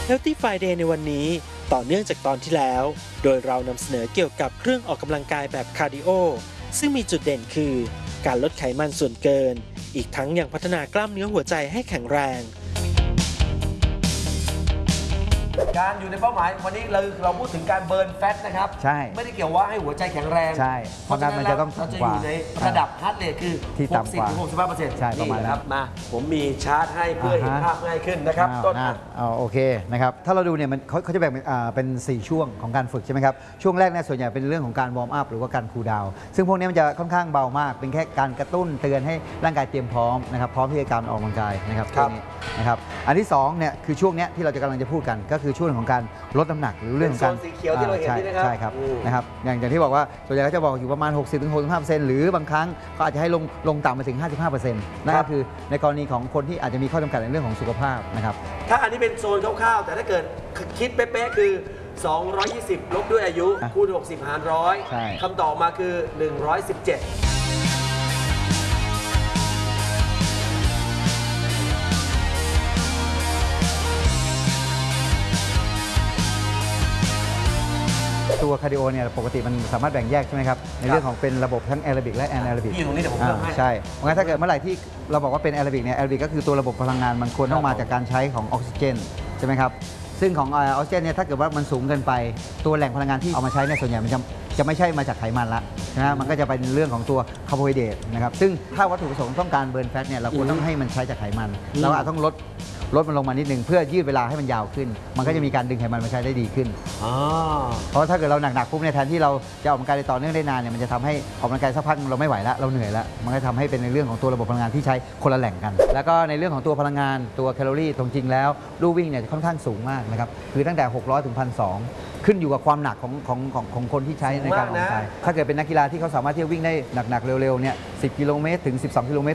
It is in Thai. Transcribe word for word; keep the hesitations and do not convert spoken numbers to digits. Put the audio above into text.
Healthy Friday ในวันนี้ต่อเนื่องจากตอนที่แล้ว โดยเรานำเสนอเกี่ยวกับเครื่องออกกำลังกายแบบคาร์ดิโอซึ่งมีจุดเด่นคือการลดไขมันส่วนเกิน อีกทั้งยังพัฒนากล้ามเนื้อหัวใจให้แข็งแรงการอยู่ในเป้าหมายวันนี้เราเราพูดถึงการเบิร์นแฟตนะครับใช่ไม่ได้เกี่ยวว่าให้หัวใจแข็งแรงใช่เพราะงั้นมันจะต้องเราจะต่ำกอว่ายู่ในระดับฮาร์ดเรทคือที่ต่ำกว่าหกสิบถึงหกสิบห้าเปอร์เซ็นต์ใช่ประมาณนั้นครับมาผมมีชาร์ตให้เพื่อเห็นอ่าฮะภาพง่ายขึ้นนะครับอ้าวต้นนะอ่ะเอาโอเคนะครับถ้าเราดูเนี่ยมันเขาเขาจะแบ่งเป็นอ่าเป็น สี่ ช่วงของการฝึกใช่ไหมครับช่วงแรกเนี่ยส่วนใหญ่เป็นเรื่องของการวอร์มอัพหรือว่าการคูลดาวน์ซึ่งพวกนี้มันจะค่อนข้างเบามาก เป็นแค่การกระตุ้นเตือนให้ร่างกายเตรียมพร้อมนะครับพร้อมที่จะการออกกำลังกายนะครับครับตัวนี้นะครับอันที่สองเนี่ยคือช่วงเนี้ยที่เราจะกำลังจะพูดกันก็คือช่วงของการลดน้ำหนักหรือเรื่องของการเป็นโซนสีเขียวที่เราเห็นอ่นี่นะครับใช่ครับอืมนะครับอย่างอย่างที่บอกว่าส่วนใหญ่เขาจะบอกอยู่ประมาณ หกสิบถึงหกสิบห้าเปอร์เซ็นต์ หรือบางครั้งเขาอาจจะให้ลงลงต่ำไปถึง ห้าสิบห้าเปอร์เซ็นต์ นั่นครัก็บคือในกรณีของคนที่อาจจะมีข้อจำกัดในเรื่องของสุขภาพนะครับถ้าอันนี้เป็นโซนคร่าวๆแต่ถ้าเกิดคิดเป๊ะๆคือ สองร้อยยี่สิบ ลบด้วยอายุอ่ะคูณหกสิบหารร้อยใช่คำตอบมาคือ หนึ่งร้อยสิบเจ็ดตัวคาร์ดิโอเนี่ยปกติมันสามารถแบ่งแยกใช่ไหมครับในเรื่องของเป็นระบบทั้งแอโรบิกและแอนแอโรบิกพี่อยู่ตรงนี้เดี๋ยวผมเพิ่มให้ใช่เพราะงั้นถ้าเกิดเมื่อไหร่ที่เราบอกว่าเป็นแอโรบิกเนี่ยแอโรบิกก็คือตัวระบบพลังงานมันควรต้องมาจากการใช้ของออกซิเจนใช่ไหมครับซึ่งของออกซิเจนเนี่ยถ้าเกิดว่ามันสูงเกินไปตัวแหล่งพลังงานที่เอามาใช้เนี่ยส่วนใหญ่มันจะจะไม่ใช่มาจากไขมันละนะฮะมันก็จะเป็นเรื่องของตัวคาร์โบไฮเดรตนะครับซึ่งถ้าวัตถุประสงค์ต้องการเบิร์นแฟตเนี่ยเราควรต้องให้มันใช้จากไขมันเราอาจต้องลดลดมันลงมานิดนึงเพื่อยืดเวลาให้มันยาวขึ้น มันก็จะมีการดึงไขมันมาใช้ได้ดีขึ้นอ๋อเพราะถ้าเกิดเราหนักๆปุ๊บเนี่ยแทนที่เราจะออกกำลังกายได้ต่อเนื่องได้นานเนี่ยมันจะทำให้ออกกำลังกายสักพักเราไม่ไหวแล้วเราเหนื่อยแล้วมันก็ทำให้เป็นในเรื่องของตัวระบบพลังงานที่ใช้คนละแหล่งกัน แล้วก็ในเรื่องของตัวพลังงานตัวแคลอรี่ตรงจริงแล้วลู่วิ่งเนี่ยค่อนข้างสูงมากนะครับคือตั้งแต่ หกร้อย ถึง หนึ่งพันสองร้อย ขึ้นอยู่กับความหนักของของของของคนที่ใช้ในการออกกำลังกายถ้าเกิดเป็นนักกีฬาที่เขาสามารถที่จะวิ่งได้หนักๆเร็วๆเนี่ยสิบกิโลเมตรถึงสิบสองกิโลเมตร